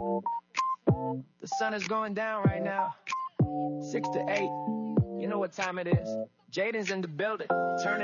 The sun is going down right now. 6 to 8. You know what time it is. Jaden's in the building. Turn it